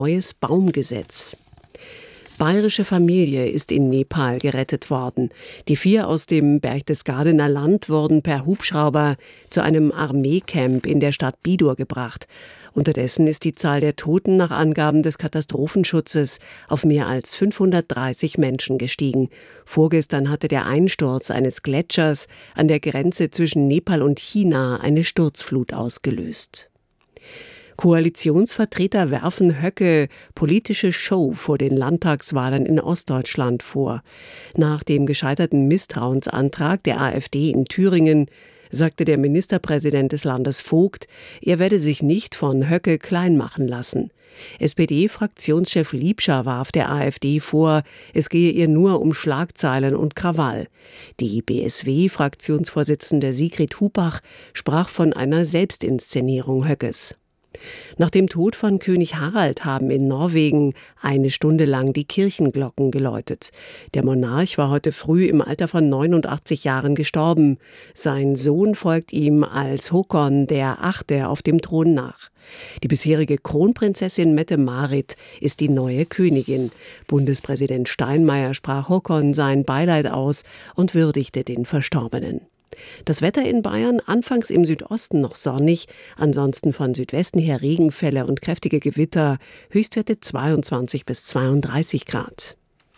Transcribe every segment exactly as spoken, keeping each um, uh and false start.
neues Baumgesetz. Bayerische Familie ist in Nepal gerettet worden. Die vier aus dem Berchtesgadener Land wurden per Hubschrauber zu einem Armeecamp in der Stadt Bidur gebracht. Unterdessen ist die Zahl der Toten nach Angaben des Katastrophenschutzes auf mehr als fünfhundertdreißig Menschen gestiegen. Vorgestern hatte der Einsturz eines Gletschers an der Grenze zwischen Nepal und China eine Sturzflut ausgelöst. Koalitionsvertreter werfen Höcke politische Show vor den Landtagswahlen in Ostdeutschland vor. Nach dem gescheiterten Misstrauensantrag der AfD in Thüringen sagte der Ministerpräsident des Landes Vogt, er werde sich nicht von Höcke klein machen lassen. S P D-Fraktionschef Liebscher warf der AfD vor, es gehe ihr nur um Schlagzeilen und Krawall. Die B S W-Fraktionsvorsitzende Sigrid Hubach sprach von einer Selbstinszenierung Höckes. Nach dem Tod von König Harald haben in Norwegen eine Stunde lang die Kirchenglocken geläutet. Der Monarch war heute früh im Alter von neunundachtzig Jahren gestorben. Sein Sohn folgt ihm als Håkon der Achte auf dem Thron nach. Die bisherige Kronprinzessin Mette-Marit ist die neue Königin. Bundespräsident Steinmeier sprach Håkon sein Beileid aus und würdigte den Verstorbenen. Das Wetter in Bayern anfangs im Südosten noch sonnig, ansonsten von Südwesten her Regenfälle und kräftige Gewitter, Höchstwerte zweiundzwanzig bis zweiunddreißig Grad.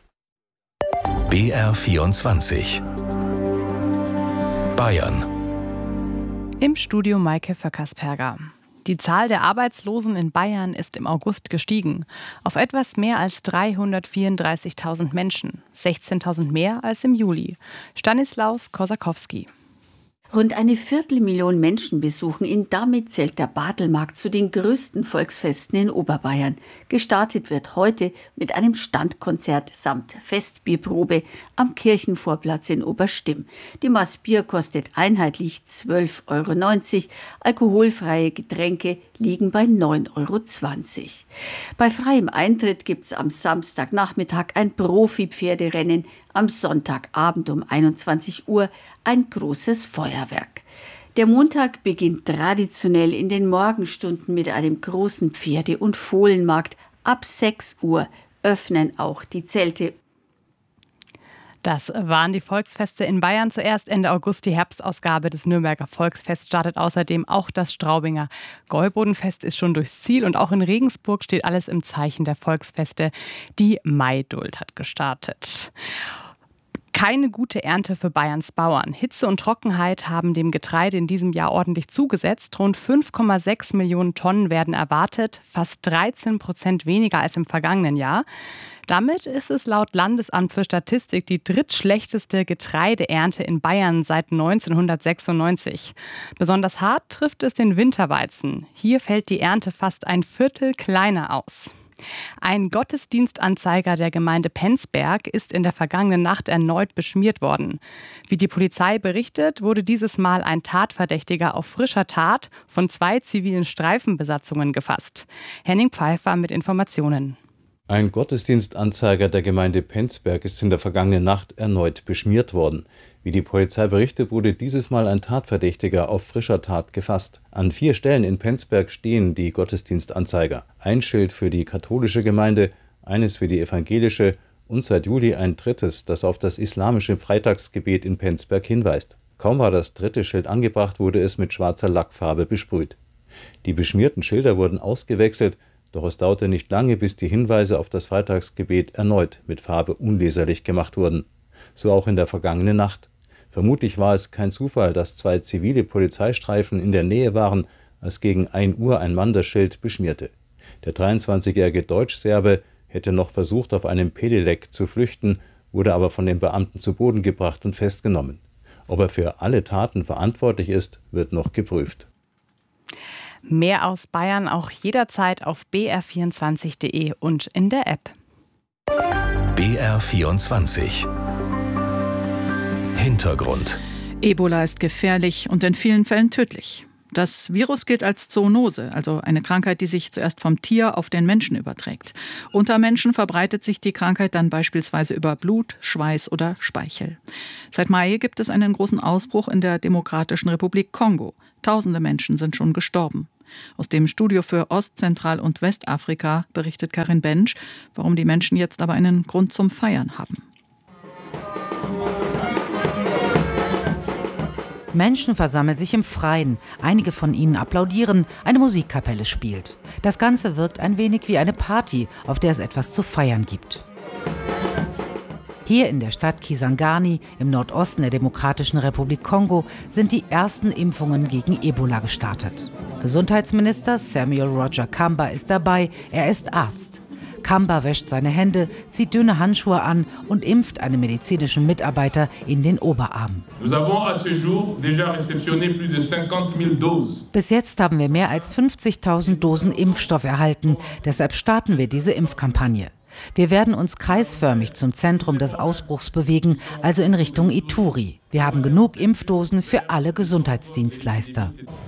B R vierundzwanzig Bayern. Im Studio Maike Vöckersperger. Die Zahl der Arbeitslosen in Bayern ist im August gestiegen. Auf etwas mehr als dreihundertvierunddreißigtausend Menschen. sechzehntausend mehr als im Juli. Stanislaus Kosakowski. Rund eine Viertelmillion Menschen besuchen ihn. Damit zählt der Bartelmarkt zu den größten Volksfesten in Oberbayern. Gestartet wird heute mit einem Standkonzert samt Festbierprobe am Kirchenvorplatz in Oberstimm. Die Maß Bier kostet einheitlich zwölf Euro neunzig. Alkoholfreie Getränke liegen bei neun Euro zwanzig. Bei freiem Eintritt gibt es am Samstagnachmittag ein Profi-Pferderennen, am Sonntagabend um einundzwanzig Uhr ein großes Feuerwerk. Der Montag beginnt traditionell in den Morgenstunden mit einem großen Pferde- und Fohlenmarkt. Ab sechs Uhr öffnen auch die Zelte. Das waren die Volksfeste in Bayern. Zuerst Ende August die Herbstausgabe des Nürnberger Volksfests, startet außerdem auch das Straubinger Gäubodenfest, ist schon durchs Ziel, und auch in Regensburg steht alles im Zeichen der Volksfeste. Die Maiduld hat gestartet. Keine gute Ernte für Bayerns Bauern. Hitze und Trockenheit haben dem Getreide in diesem Jahr ordentlich zugesetzt. Rund fünf Komma sechs Millionen Tonnen werden erwartet, fast dreizehn Prozent weniger als im vergangenen Jahr. Damit ist es laut Landesamt für Statistik die drittschlechteste Getreideernte in Bayern seit neunzehnhundertsechsundneunzig. Besonders hart trifft es den Winterweizen. Hier fällt die Ernte fast ein Viertel kleiner aus. Ein Gottesdienstanzeiger der Gemeinde Penzberg ist in der vergangenen Nacht erneut beschmiert worden. Wie die Polizei berichtet, wurde dieses Mal ein Tatverdächtiger auf frischer Tat von zwei zivilen Streifenbesatzungen gefasst. Henning Pfeiffer mit Informationen. Ein Gottesdienstanzeiger der Gemeinde Penzberg ist in der vergangenen Nacht erneut beschmiert worden. Wie die Polizei berichtet, wurde dieses Mal ein Tatverdächtiger auf frischer Tat gefasst. An vier Stellen in Penzberg stehen die Gottesdienstanzeiger. Ein Schild für die katholische Gemeinde, eines für die evangelische und seit Juli ein drittes, das auf das islamische Freitagsgebet in Penzberg hinweist. Kaum war das dritte Schild angebracht, wurde es mit schwarzer Lackfarbe besprüht. Die beschmierten Schilder wurden ausgewechselt, doch es dauerte nicht lange, bis die Hinweise auf das Freitagsgebet erneut mit Farbe unleserlich gemacht wurden. So auch in der vergangenen Nacht. Vermutlich war es kein Zufall, dass zwei zivile Polizeistreifen in der Nähe waren, als gegen ein Uhr ein Mann das Schild beschmierte. Der dreiundzwanzigjährige Deutschserbe hätte noch versucht, auf einem Pedelec zu flüchten, wurde aber von den Beamten zu Boden gebracht und festgenommen. Ob er für alle Taten verantwortlich ist, wird noch geprüft. Mehr aus Bayern auch jederzeit auf b r vierundzwanzig punkt de und in der App. B R vierundzwanzig Hintergrund. Ebola ist gefährlich und in vielen Fällen tödlich. Das Virus gilt als Zoonose, also eine Krankheit, die sich zuerst vom Tier auf den Menschen überträgt. Unter Menschen verbreitet sich die Krankheit dann beispielsweise über Blut, Schweiß oder Speichel. Seit Mai gibt es einen großen Ausbruch in der Demokratischen Republik Kongo. Tausende Menschen sind schon gestorben. Aus dem Studio für Ost-, Zentral- und Westafrika berichtet Karin Bensch, warum die Menschen jetzt aber einen Grund zum Feiern haben. Menschen versammeln sich im Freien, einige von ihnen applaudieren, eine Musikkapelle spielt. Das Ganze wirkt ein wenig wie eine Party, auf der es etwas zu feiern gibt. Hier in der Stadt Kisangani im Nordosten der Demokratischen Republik Kongo sind die ersten Impfungen gegen Ebola gestartet. Gesundheitsminister Samuel Roger Kamba ist dabei, er ist Arzt. Kamba wäscht seine Hände, zieht dünne Handschuhe an und impft einen medizinischen Mitarbeiter in den Oberarm. Bis jetzt haben wir mehr als fünfzigtausend Dosen Impfstoff erhalten. Deshalb starten wir diese Impfkampagne. Wir werden uns kreisförmig zum Zentrum des Ausbruchs bewegen, also in Richtung Ituri. Wir haben genug Impfdosen für alle Gesundheitsdienstleister.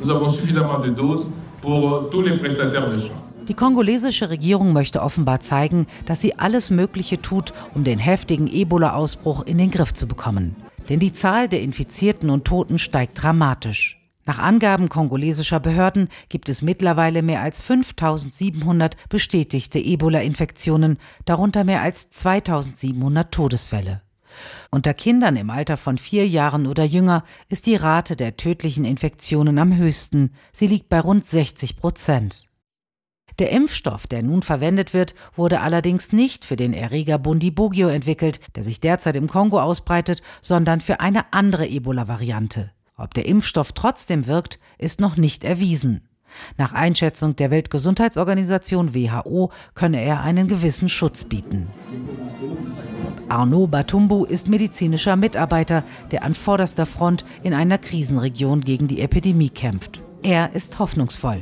Die kongolesische Regierung möchte offenbar zeigen, dass sie alles Mögliche tut, um den heftigen Ebola-Ausbruch in den Griff zu bekommen. Denn die Zahl der Infizierten und Toten steigt dramatisch. Nach Angaben kongolesischer Behörden gibt es mittlerweile mehr als fünftausendsiebenhundert bestätigte Ebola-Infektionen, darunter mehr als zweitausendsiebenhundert Todesfälle. Unter Kindern im Alter von vier Jahren oder jünger ist die Rate der tödlichen Infektionen am höchsten. Sie liegt bei rund sechzig Prozent. Der Impfstoff, der nun verwendet wird, wurde allerdings nicht für den Erreger Bundibugyo entwickelt, der sich derzeit im Kongo ausbreitet, sondern für eine andere Ebola-Variante. Ob der Impfstoff trotzdem wirkt, ist noch nicht erwiesen. Nach Einschätzung der Weltgesundheitsorganisation W H O könne er einen gewissen Schutz bieten. Arnaud Batumbu ist medizinischer Mitarbeiter, der an vorderster Front in einer Krisenregion gegen die Epidemie kämpft. Er ist hoffnungsvoll.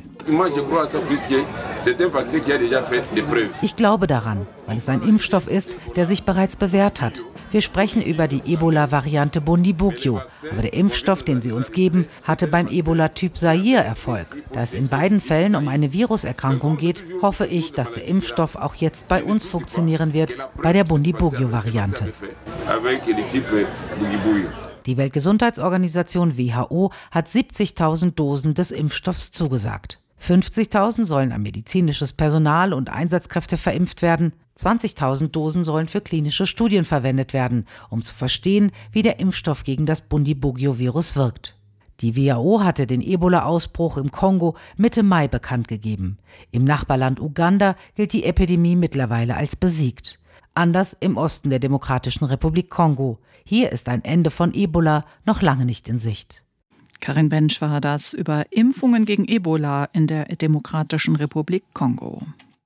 Ich glaube daran, weil es ein Impfstoff ist, der sich bereits bewährt hat. Wir sprechen über die Ebola-Variante Bundibugyo, aber der Impfstoff, den sie uns geben, hatte beim Ebola-Typ Zaire Erfolg. Da es in beiden Fällen um eine Viruserkrankung geht, hoffe ich, dass der Impfstoff auch jetzt bei uns funktionieren wird, bei der Bundibugyo-Variante. Die Weltgesundheitsorganisation W H O hat siebzigtausend Dosen des Impfstoffs zugesagt. fünfzigtausend sollen an medizinisches Personal und Einsatzkräfte verimpft werden. zwanzigtausend Dosen sollen für klinische Studien verwendet werden, um zu verstehen, wie der Impfstoff gegen das Bundibugyo-Virus wirkt. Die W H O hatte den Ebola-Ausbruch im Kongo Mitte Mai bekannt gegeben. Im Nachbarland Uganda gilt die Epidemie mittlerweile als besiegt. Anders im Osten der Demokratischen Republik Kongo. Hier ist ein Ende von Ebola noch lange nicht in Sicht. Karin Bensch war das über Impfungen gegen Ebola in der Demokratischen Republik Kongo.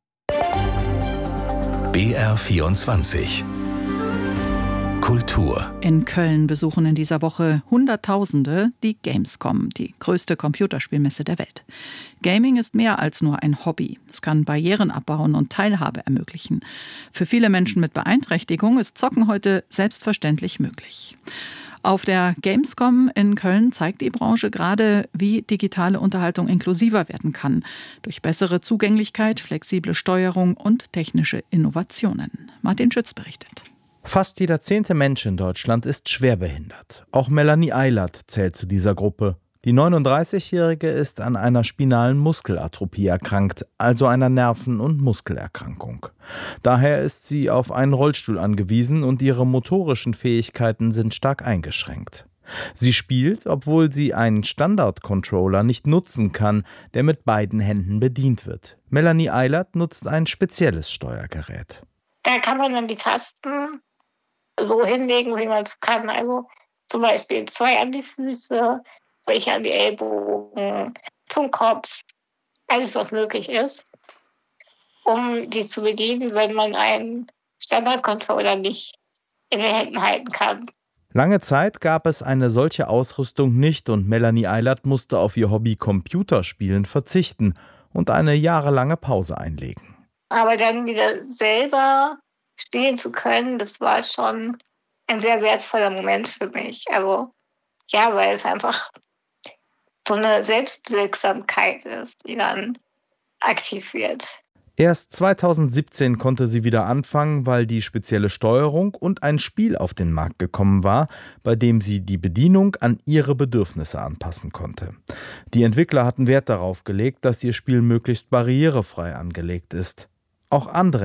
B R vierundzwanzig Kultur. In Köln besuchen in dieser Woche Hunderttausende die Gamescom, die größte Computerspielmesse der Welt. Gaming ist mehr als nur ein Hobby. Es kann Barrieren abbauen und Teilhabe ermöglichen. Für viele Menschen mit Beeinträchtigung ist Zocken heute selbstverständlich möglich. Auf der Gamescom in Köln zeigt die Branche gerade, wie digitale Unterhaltung inklusiver werden kann. Durch bessere Zugänglichkeit, flexible Steuerung und technische Innovationen. Martin Schütz berichtet. Fast jeder zehnte Mensch in Deutschland ist schwerbehindert. Auch Melanie Eilert zählt zu dieser Gruppe. Die neununddreißigjährige ist an einer spinalen Muskelatrophie erkrankt, also einer Nerven- und Muskelerkrankung. Daher ist sie auf einen Rollstuhl angewiesen und ihre motorischen Fähigkeiten sind stark eingeschränkt. Sie spielt, obwohl sie einen Standard-Controller nicht nutzen kann, der mit beiden Händen bedient wird. Melanie Eilert nutzt ein spezielles Steuergerät. Da kann man dann die Tasten so hinlegen, wie man es kann. Also zum Beispiel zwei an die Füße, welche an die Ellbogen, zum Kopf, alles was möglich ist, um die zu bedienen, wenn man einen Standard-Controller nicht in den Händen halten kann. Lange Zeit gab es eine solche Ausrüstung nicht und Melanie Eilert musste auf ihr Hobby Computerspielen verzichten und eine jahrelange Pause einlegen. Aber dann wieder selber spielen zu können, das war schon ein sehr wertvoller Moment für mich. Also ja, weil es einfach so eine Selbstwirksamkeit ist, die dann aktiv wird. Erst zweitausendsiebzehn konnte sie wieder anfangen, weil die spezielle Steuerung und ein Spiel auf den Markt gekommen war, bei dem sie die Bedienung an ihre Bedürfnisse anpassen konnte. Die Entwickler hatten Wert darauf gelegt, dass ihr Spiel möglichst barrierefrei angelegt ist. Auch andere